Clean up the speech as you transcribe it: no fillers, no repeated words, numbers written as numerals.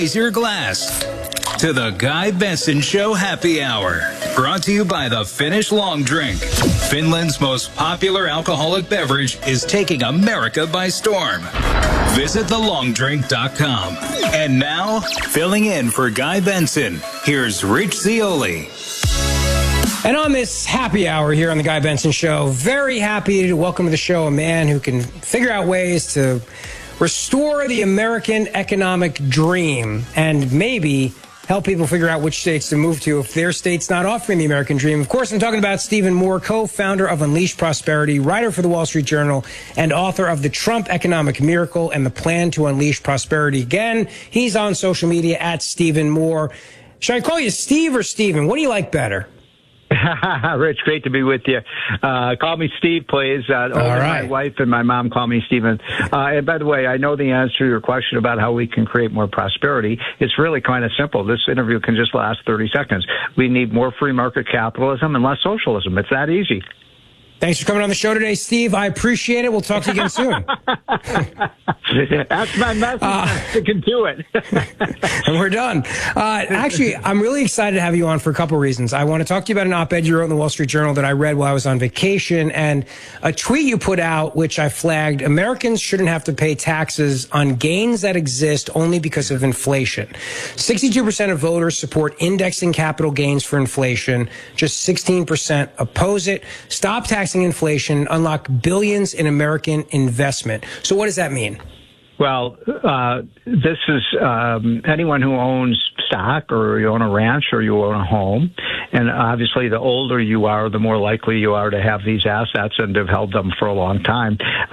raise your glass to the Guy Benson Show Happy Hour. Brought to you by the Finnish Long Drink. Finland's most popular alcoholic beverage is taking America by storm. Visit thelongdrink.com. And now, filling in for Guy Benson, here's Rich Zeoli. And on this happy hour here on the Guy Benson Show, very happy to welcome to the show a man who can figure out ways to restore the American economic dream and maybe help people figure out which states to move to if their state's not offering the American dream. Of course, I'm talking about Stephen Moore, co-founder of Unleash Prosperity, writer for the Wall Street Journal, and author of The Trump Economic Miracle and the Plan to Unleash Prosperity. Again, he's on social media at Stephen Moore. Should I call you Steve or Stephen? What do you like better? Rich, great to be with you. Call me Steve, please. All right. My wife and my mom call me Stephen. And by the way, I know the answer to your question about how we can create more prosperity. It's really kind of simple. This interview can just last 30 seconds. We need more free market capitalism and less socialism. It's that easy. Thanks for coming on the show today, Steve. I appreciate it. We'll talk to you again soon. That's my message. Sticking to it. And we're done. Actually, I'm really excited to have you on for a couple reasons. I want to talk to you about an op-ed you wrote in the Wall Street Journal that I read while I was on vacation, and a tweet you put out, which I flagged: Americans shouldn't have to pay taxes on gains that exist only because of inflation. 62% of voters support indexing capital gains for inflation. Just 16% oppose it. Stop taxing inflation, unlock billions in American investment. So what does that mean? Well, this is anyone who owns stock, or you own a ranch, or you own a home. And obviously, the older you are, the more likely you are to have these assets and have held them for a long time.